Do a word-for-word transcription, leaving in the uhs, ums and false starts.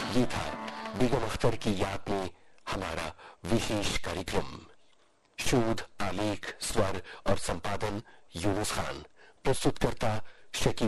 ये था बेगम अख्तर की याद में हमारा विशेष कार्यक्रम। शोध, आलेख, स्वर और संपादन यूनुस खान। प्रस्तुतकर्ता शकील